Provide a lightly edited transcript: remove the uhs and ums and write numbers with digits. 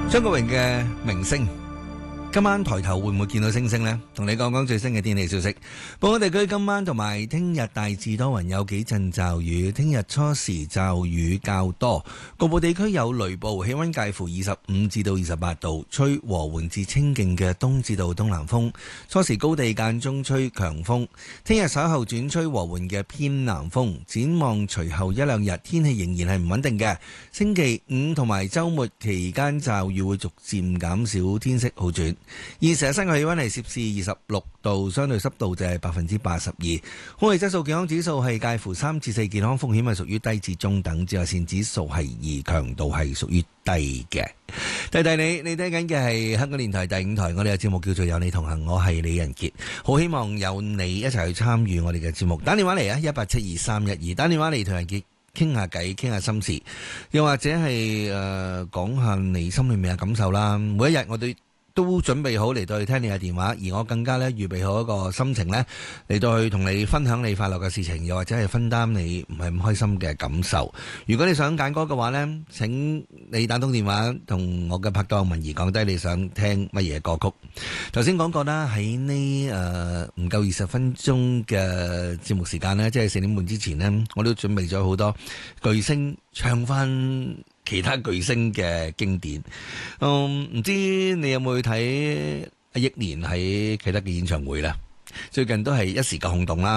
張國榮嘅明星，今晚抬頭會唔會見到星星呢？同你講講最新嘅天氣消息。本港地區今晚同埋聽日大致多雲，有幾陣驟雨。聽日初時驟雨較多，局部地區有雷暴。氣溫介乎25至到28度，吹和緩至清勁嘅東至到東南風。初時高地間中吹強風。聽日稍後轉吹和緩嘅偏南風。展望隨後一兩日天氣仍然係唔穩定嘅。星期五同埋週末期間驟雨會逐漸減少，天色好轉。現時嘅室外氣溫係攝氏26度，相對濕度就係82%。空氣質素健康指數係介乎3至4，健康風險係屬於低至中等，紫外線指數係2，強度係屬於低嘅。提提你聽緊嘅係香港電台第5台，我哋嘅節目叫做有你同行，我係李仁傑，好希望有你一齊去參與我哋嘅節目。打電話嚟啊，1872312，打電話嚟同仁傑傾下偈，傾下心事，又或者係講下你心裏面嘅感受啦。每一日我哋都準備好嚟到去聽你嘅電話，而我更加咧預備好一個心情咧嚟到去同你分享你快樂嘅事情，又或者係分擔你唔係咁開心嘅感受。如果你想揀歌嘅話呢，請你打通電話同我嘅拍檔文儀講低你想聽乜嘢歌曲。頭先講過啦，喺呢唔夠20分鐘嘅節目時間呢，即係4點半之前呢，我都準備咗好多巨星唱翻其他巨星嘅經典。唔知你有冇去睇阿憶蓮喺啟德嘅演唱會呢？最近都係一時嘅轟動啦。